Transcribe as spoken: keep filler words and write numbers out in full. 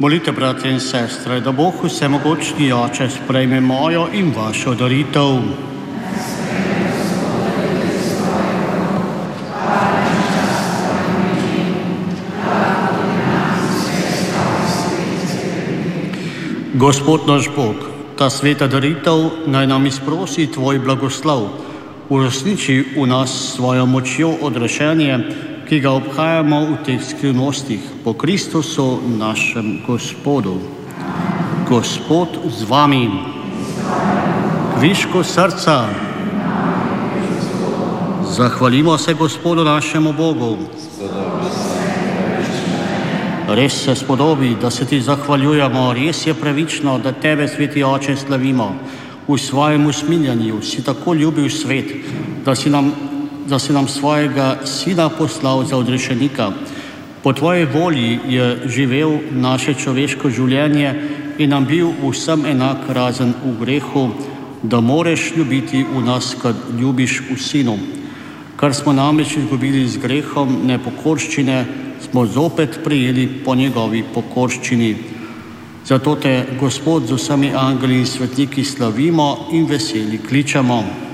Molite, bratje in sestre, da Bog vsemogočni Oče sprejme mojo in vašo daritev. Gospod naš Bog, ta sveta daritev naj nam izprosi Tvoj blagoslov, uresniči v nas svojo močjo odrešenje, ki ga obhajamo v teh skrivnostih po Kristusu našem Gospodu. Gospod z vami. Kvišku srca. Zahvalimo se Gospodu našemu Bogu. Res se spodobi, da se Ti zahvaljujemo, res je pravično, da Tebe, Sveti Oče, slavimo. V svojem usmiljanju si tako ljubil svet, da si nam da si nam svojega Sina poslal za odrešenika. Po Tvoji volji je živel naše človeško življenje in nam bil vsem enak razen v grehu, da moreš ljubiti v nas, kad ljubiš v Sinu. Kar smo namreč izgubili z grehom nepokorščine, smo zopet prijeli po njegovi pokorščini. Zato Te, Gospod, z vsemi angeli in svetniki slavimo in veseli kličemo.